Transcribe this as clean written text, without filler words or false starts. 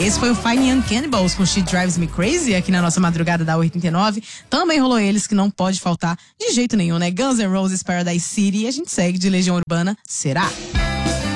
Esse foi o Fine Young Cannibals com She Drives Me Crazy aqui na nossa madrugada da 89. Também rolou eles que não pode faltar de jeito nenhum, né? Guns N' Roses, Paradise City, e a gente segue de Legião Urbana, Será?